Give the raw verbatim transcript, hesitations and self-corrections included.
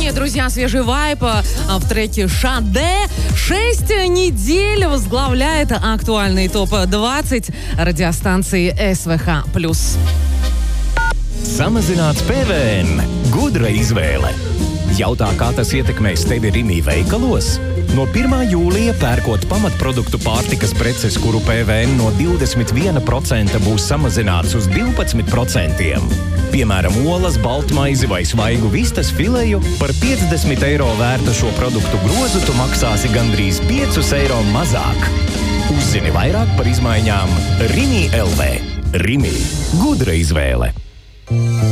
Новогодние, друзья, свежий вайп в треке «Шаде». Шесть недель возглавляет актуальный топ двадцать радиостанции эс вэ ха плюс. Samazināts P V N. Gudra izvēle. Jautā, kā tas ietekmēs tevi Rimi veikalos? No pirmā jūlija pērkot pamatproduktu pārtikas preces, kuru P V N no divdesmit viena procenta būs samazināts uz divpadsmit procentiem. Piemēram, olas, baltmaizi vai svaigu vistas fileju par piecdesmit eiro vērta šo produktu grozu tu maksāsi gandrīz piecus eiro mazāk. Uzzini vairāk par izmaiņām Rimi L V. Rimi. Gudra izvēle.